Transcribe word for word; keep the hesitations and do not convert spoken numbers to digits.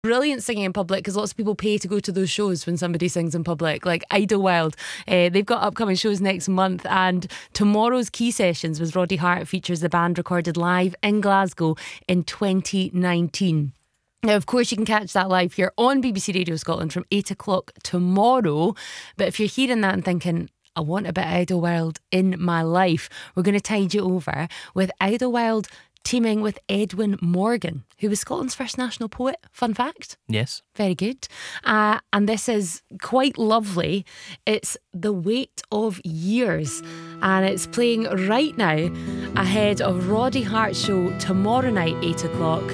Brilliant singing in public, because lots of people pay to go to those shows when somebody sings in public, like Idlewild. Uh, they've got upcoming shows next month, and tomorrow's Key Sessions with Roddy Hart features the band recorded live in Glasgow in twenty nineteen. Now, of course, you can catch that live here on B B C Radio Scotland from eight o'clock tomorrow. But if you're hearing that and thinking, I want a bit of Idlewild in my life, we're going to tide you over with Idlewild teaming with Edwin Morgan, who was Scotland's first national poet. Fun fact. Yes. Very good. Uh, and this is quite lovely. It's The Weight of Years, and it's playing right now ahead of Roddy Hart's show tomorrow night, eight o'clock.